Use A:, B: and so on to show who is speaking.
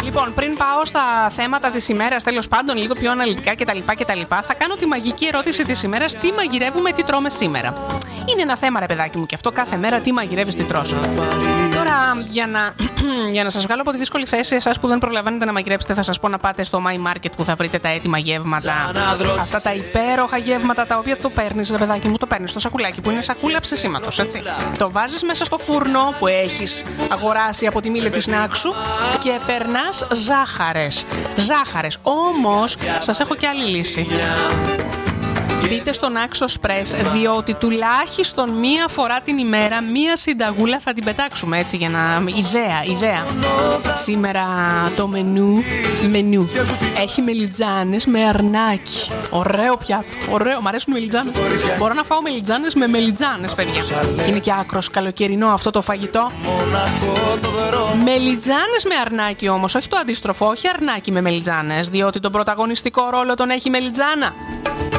A: Λοιπόν, πριν πάω στα θέματα της ημέρας, τέλος πάντων, λίγο πιο αναλυτικά κτλ., θα κάνω τη μαγική ερώτηση της ημέρας: τι μαγειρεύουμε, τι τρώμε σήμερα. Είναι ένα θέμα, ρε παιδάκι μου, και αυτό κάθε μέρα τι μαγειρεύεις, τι τρως. Τώρα, για να σας βγάλω από τη δύσκολη θέση, εσάς που δεν προλαβαίνετε να μαγειρέψετε, θα σας πω να πάτε στο My Market που θα βρείτε τα έτοιμα γεύματα. Αυτά τα υπέροχα γεύματα, τα οποία το παίρνεις, ρε παιδάκι μου, το παίρνεις στο σακουλάκι που είναι σακούλα ψησίματος, έτσι. Το βάζεις μέσα στο φούρνο που έχεις αγοράσει από τη μήλε της Νάξου και περνάς ζάχαρες. Όμως, σας έχω και άλλη λύση. Μπείτε στον Naxos Press, διότι τουλάχιστον μία φορά την ημέρα μία συνταγούλα θα την πετάξουμε, έτσι, για να... Ιδέα. Σήμερα το μενού έχει μελιτζάνες με αρνάκι. Ωραίο πιάτο, ωραίο, μ' αρέσουν οι μελιτζάνες. Μπορώ να φάω μελιτζάνες με μελιτζάνες, παιδιά. Είναι και άκρος καλοκαιρινό αυτό το φαγητό. Μελιτζάνες με αρνάκι όμως, όχι το αντίστροφο, όχι αρνάκι με μελιτζάνες, διότι τον πρωταγωνιστικό ρόλο τον έχει η μελιτζάνα.